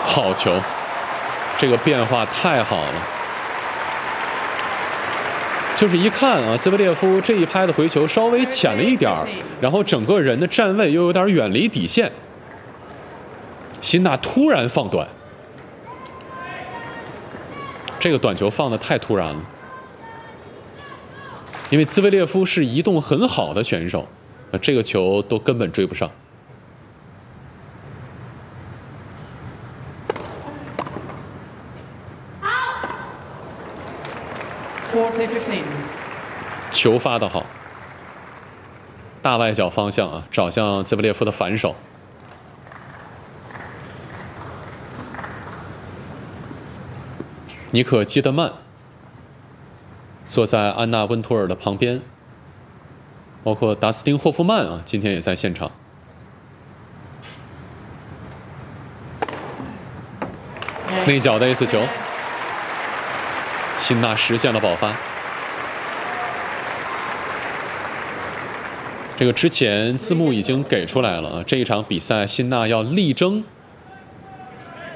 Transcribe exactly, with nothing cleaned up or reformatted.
好球，这个变化太好了。就是一看啊，兹维列夫这一拍的回球稍微浅了一点儿，然后整个人的站位又有点远离底线。辛纳突然放短，这个短球放的太突然了，因为兹维列夫是移动很好的选手，这个球都根本追不上。球发得好，大外角方向啊，找向兹维列夫的反手。尼可基德曼坐在安娜温图尔的旁边，包括达斯汀霍夫曼啊，今天也在现场。内角的 A 四球，辛纳实现了保发。这个之前字幕已经给出来了，这一场比赛辛纳要力争